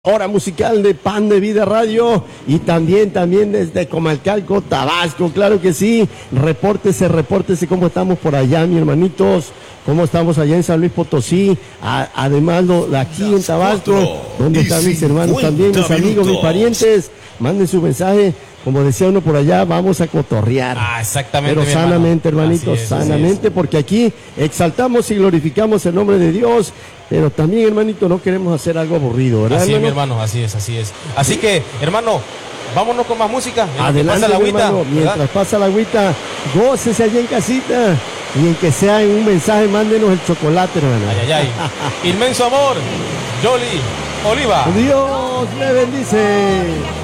Hora musical de Pan de Vida Radio y también desde Comalcalco, Tabasco, claro que sí. Repórtese cómo estamos por allá, mis hermanitos, cómo estamos allá en San Luis Potosí, además aquí en Tabasco, donde están mis hermanos también, mis amigos, mis parientes. Manden su mensaje, como decía uno por allá, vamos a cotorrear. Exactamente. Pero sanamente, hermanitos, sanamente, porque aquí exaltamos y glorificamos el nombre de Dios, pero también, hermanito, no queremos hacer algo aburrido, ¿verdad? Así es, hermano? mi hermano, así es. Así que, hermano, vámonos con más música. Adelante, la agüita, hermano, mientras pasa la agüita, gócese allá en casita, y en que sea en un mensaje, mándenos el chocolate, hermano. Ay. Inmenso amor, Yoli Oliva. Dios me bendice.